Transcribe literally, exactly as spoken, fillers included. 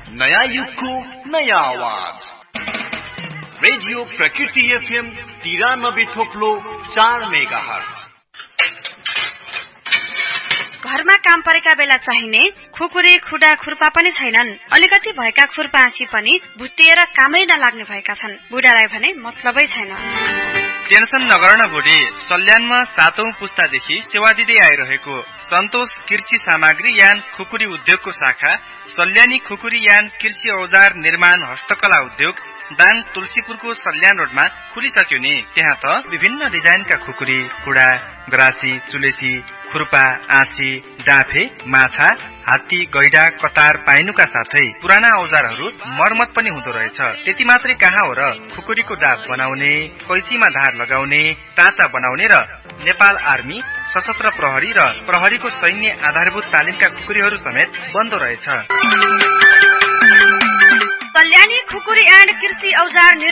नयाँ युगको नयाँ आवाज रेडियो प्रकृति एफएम तिरानब्बे थोप्लो चार मेगा हर्ज। घरमा काम परेका बेला चाहिने खुकुरी खुडा खुर्पा पनि छैनन्। अलिकति भएका खुर्पा आँसी पनि भुत्तिएर कामै नलाग्ने भएका छन्। बुढालाई भने मतलबै छैन। टेन्सन नगर्न बुढी, सल्यानमा सातौं पुस्तादेखि सेवा दिँदै आइरहेको सन्तोष कृषि सामग्री यान खुकुरी उद्योगको शाखा सल्यानी खुकुरी यान कृषि औजार निर्माण हस्तकला उद्योग दाङ तुलसीपुरको सल्यान रोडमा खुलिसक्यो नि। त्यहाँ त विभिन्न डिजाइनका खुकुरी, कुडा, गरासी, चुलेसी, खुर्पा, आँसी, डाँफे, माछा, हात्ती, गैडा, कतार पाइनुका साथै पुराना औजारहरू मर्मत पनि हुँदो रहेछ। त्यति मात्रै कहाँ हो र, खुकुरीको डाब बनाउने, कैचीमा धार लगाउने, टाँचा बनाउने र नेपाल आर्मी, सशस्त्र प्रहरी र प्रहरीको सैन्य आधारभूत तालिमका खुकुरीहरू समेत बन्दो रहेछ। सल्यानी खुकुरी एन्ड कृषि औजार